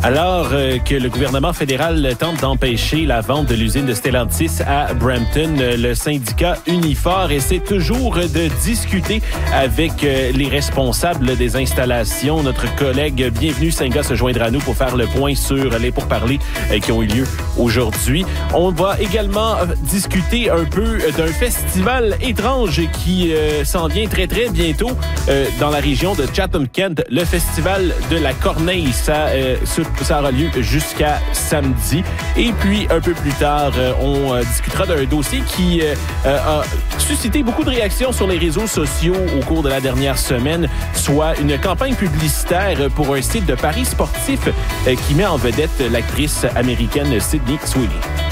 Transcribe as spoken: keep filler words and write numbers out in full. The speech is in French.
Alors euh, que le gouvernement fédéral tente d'empêcher la vente de l'usine de Stellantis à Brampton, le syndicat Unifor essaie toujours de discuter avec euh, les responsables des installations. Notre collègue Bienvenue Senga se joindra à nous pour faire le point sur les pourparlers euh, qui ont eu lieu aujourd'hui. On va également discuter un peu d'un festival étrange qui euh, s'en vient très très bientôt euh, dans la région de Chatham-Kent, le festival de la Corneille. Ça, euh, ça aura lieu jusqu'à samedi. Et puis, un peu plus tard, euh, on euh, discutera d'un dossier qui euh, a suscité beaucoup de réactions sur les réseaux sociaux au cours de la dernière semaine, soit une campagne publicitaire pour un site de paris sportif euh, qui met en vedette l'actrice américaine Sydney Sweeney.